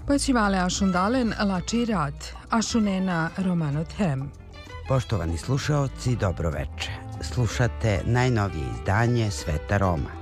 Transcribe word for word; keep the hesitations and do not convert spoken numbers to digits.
Păcimale Ašundalen lači rad, Ašunena Romanothem. Poštovani slušaoci, dobro veče. Slušate najnovije izdanje Sveta Roma.